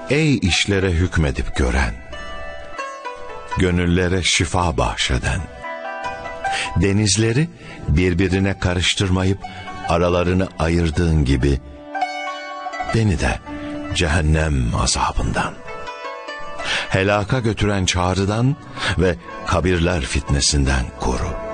Ey işlere hükmedip gören, gönüllere şifa bahşeden, denizleri birbirine karıştırmayıp aralarını ayırdığın gibi beni de cehennem azabından, helaka götüren çağrıdan ve kabirler fitnesinden koru.